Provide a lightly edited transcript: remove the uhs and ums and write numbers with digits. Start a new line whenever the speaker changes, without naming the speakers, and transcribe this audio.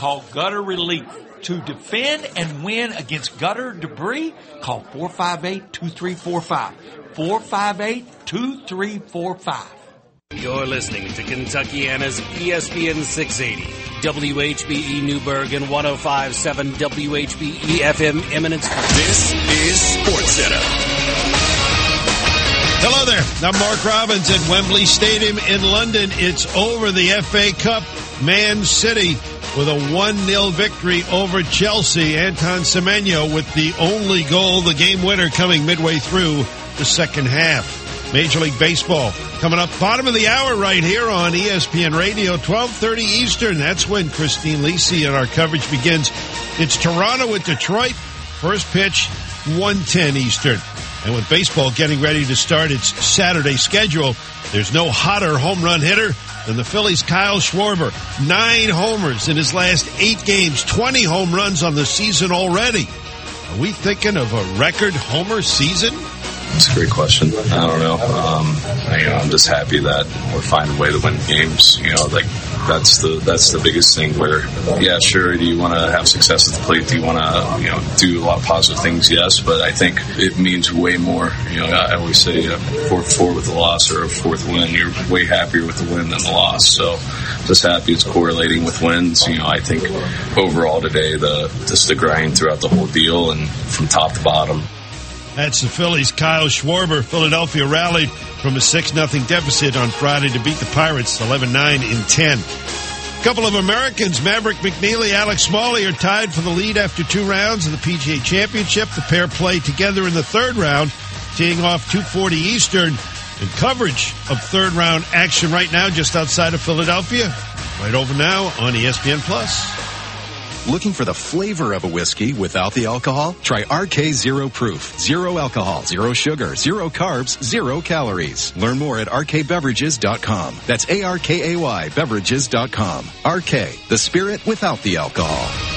called Gutter Relief. To defend and win against gutter debris, call 458-2345. 458-2345.
You're listening to Kentuckiana's ESPN 680, WHBE Newburgh and 105.7 WHBE FM Eminence.
This is Sports Center.
Hello there. I'm Mark Robbins at Wembley Stadium in London. It's over, the FA Cup. Man City with a 1-0 victory over Chelsea. Anton Semenyo with the only goal, the game winner, coming midway through the second half. Major League Baseball coming up bottom of the hour right here on ESPN Radio, 12:30 Eastern. That's when Christine Lisi and our coverage begins. It's Toronto at Detroit. First pitch, 1:10 Eastern. And with baseball getting ready to start its Saturday schedule, there's no hotter home run hitter than the Phillies' Kyle Schwarber. 9 homers in his last 8 games, 20 home runs on the season already. Are we thinking of a record homer season?
It's a great question. I don't know. I'm just happy that we're finding a way to win games. That's the biggest thing. Where, yeah, sure, do you want to have success at the plate? Do you want to, do a lot of positive things? Yes, but I think it means way more. I always say 4-4 with a loss or a 4th win. You're way happier with the win than the loss. So, just happy it's correlating with wins. I think overall today, just the grind throughout the whole deal and from top to bottom.
That's the Phillies' Kyle Schwarber. Philadelphia rallied from a 6-0 deficit on Friday to beat the Pirates 11-9 in 10. A couple of Americans, Maverick McNeely, Alex Smalley, are tied for the lead after 2 rounds of the PGA Championship. The pair play together in the 3rd round, teeing off 2:40 Eastern. And coverage of 3rd round action right now just outside of Philadelphia. Right over now on ESPN+.
Looking for the flavor of a whiskey without the alcohol? Try RK Zero Proof. 0 alcohol, 0 sugar, 0 carbs, 0 calories. Learn more at rkbeverages.com. That's ARKAY beverages.com. RK, the spirit without the alcohol.